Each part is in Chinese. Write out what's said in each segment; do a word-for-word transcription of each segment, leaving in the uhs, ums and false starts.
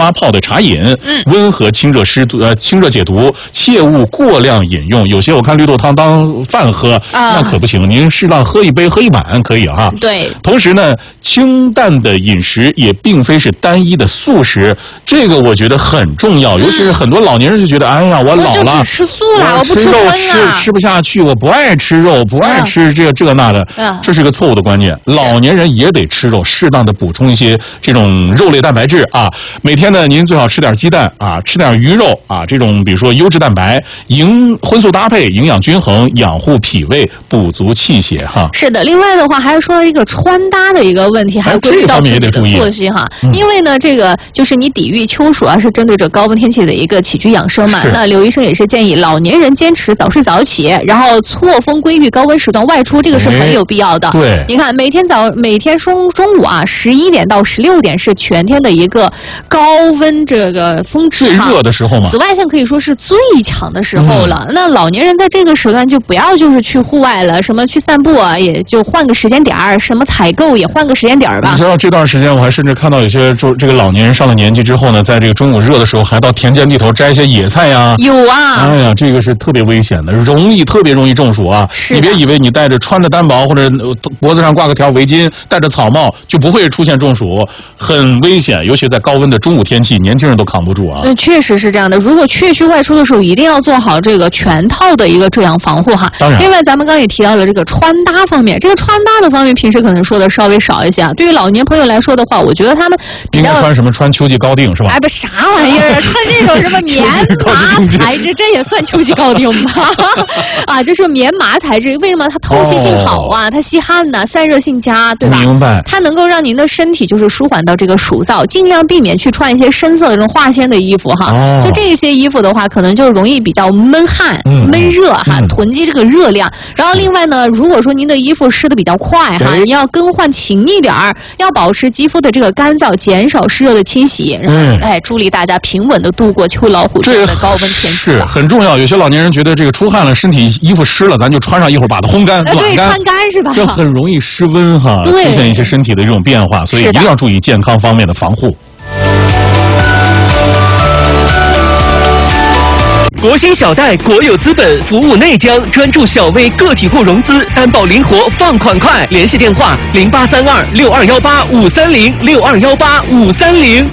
发泡的茶饮， 嗯， 温和清热湿毒，呃，清热解毒，切勿过量饮用。有些我看绿豆汤当饭喝，啊、那可不行，您适当喝一杯、喝一碗可以啊。 对。 同时呢，清淡的饮食也并非是单一的素食，这个我觉得很重要。尤其是很多老年人就觉得，嗯、哎呀，我老了， 我就只吃素了，我不吃肉吃吃不下去，我不爱吃肉，不爱吃这这那的， 嗯、 这是个错误的观念。老年人也得吃肉，适当的补充一些这种肉类蛋白质啊。每天呢，您最好吃点鸡蛋啊，吃点鱼肉啊，这种比如说优质蛋白，营荤素搭配，营养均衡，养护脾胃，补足气血哈。 是的，另外的话还要说到一个穿搭的一个问题，还要规律到自己的作息哈。 嗯、 因为呢，这个就是你抵御秋暑啊，是针对着高温天气的一个起居养生嘛。那刘医生也是建议老年人坚持早睡早起，然后错峰规避高温时段外出，这个是很有必要的。 对， 你看每天早每天中中午啊，十一点到十六点是全天的一个高温这个峰值最热的时候嘛， 紫外线可以说是最强的时候了。 嗯、 那老年人在这个时段就不要就是去户外了，什么去散步啊，也就换个时间点儿，什么采购也换个时间点儿吧。 你知道这段时间我还甚至看到有些就这个老年人上了年纪之后呢，在这个中午热的时候还到田间地头摘一些野菜呀。 有啊， 哎呀，这个是特别危险的，容易特别容易中暑啊！你别以为你带着穿着单薄或者脖子上挂个条围巾，戴着草帽就不会出现中暑，很危险，尤其在高温的中午天气，年轻人都扛不住啊。 嗯，确实是这样的。如果确需外出的时候，一定要做好这个全套的一个遮阳防护哈。 当然， 另外咱们刚刚也提到了这个穿搭方面，这个穿搭的方面平时可能说的稍微少一些啊。对于老年朋友来说的话，我觉得他们比较应该穿什么？穿秋季高定是吧？ 哎，不啥玩意儿啊，穿这种什么棉麻材质，这也算秋季高定吗？啊，就是棉麻材质，为什么它透气性好啊？哦、它吸汗呐、啊，散热性佳，对吧？ 明白。 它能够让您的身体就是舒缓到这个暑燥，尽量避免去穿一些深色的这种化纤的衣服哈。哦、就这些衣服的话，可能就容易比较闷汗、嗯、闷热哈，嗯、囤积这个热量。然后另外呢，如果说您的衣服湿的比较快哈，你要更换勤一点儿，要保持肌肤的这个干燥，减少湿热的侵袭，然后、嗯、哎，助力大家平稳的度过秋老虎这样的高温天气。 是很重要。有些老年人觉得这个出汗了，身体衣服湿了，咱就穿上一会儿把它烘干， 呃、对， 干穿干是吧？ 这很容易失温哈，出现一些身体的这种变化，所以一定要注意健康方面的防护。 国兴小贷国有资本服务内江，专注小微个体户融资，担保灵活，放款快。联系电话零八三二六二幺八五三零六二幺八五三零。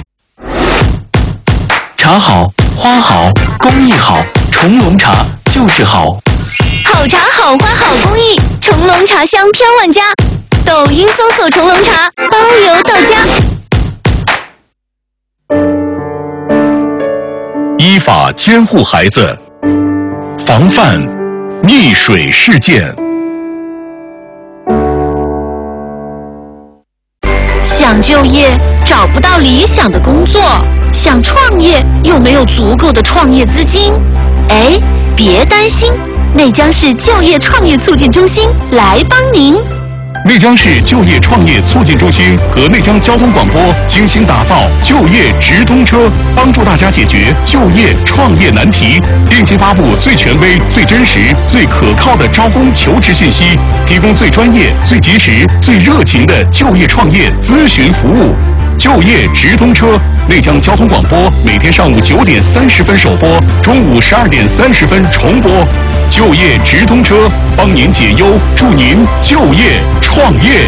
茶好，花好，工艺好，重龙茶就是好。 好茶好花好工艺，重龙茶香飘万家。抖音搜索重龙茶，包邮到家。 依法监护孩子，防范溺水事件。 想就业找不到理想的工作，想创业又没有足够的创业资金，哎，别担心，内江市就业创业促进中心来帮您。 内江市就业创业促进中心和内江交通广播精心打造就业直通车，帮助大家解决就业创业难题，定期发布最权威、最真实、最可靠的招工求职信息，提供最专业、最及时、最热情的就业创业咨询服务。就业直通车，内江交通广播每天上午九点三十分首播，中午十二点三十分重播。就业直通车，帮您解忧，助您就业创业。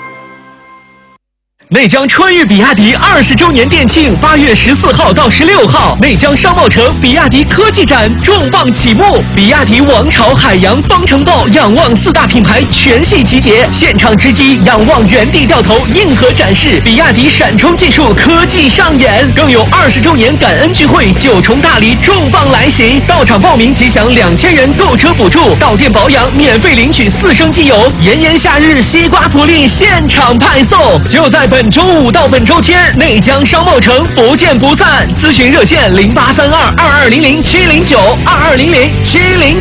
内江春裕比亚迪二十周年店庆，八月十四号到十六号，内江商贸城比亚迪科技展重磅启幕，比亚迪王朝、海洋、方程豹、仰望四大品牌全系集结，现场直击，仰望原地掉头，硬核展示比亚迪闪充技术科技上演，更有二十周年感恩聚会，九重大礼重磅来袭，到场报名即享两千元购车补助，到店保养免费领取四升机油，炎炎夏日西瓜福利现场派送，就在本周五到本周天，内江商贸城不见不散。咨询热线零八三二二二零零七零九二二零零七零。